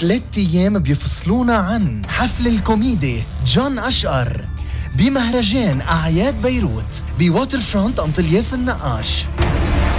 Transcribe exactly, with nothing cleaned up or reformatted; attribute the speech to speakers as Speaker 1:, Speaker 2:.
Speaker 1: ثلاث أيام بيفصلونا عن حفل الكوميدي جون أشقر بمهرجان أعياد بيروت بواتر فرونت أنطلياس النقاش.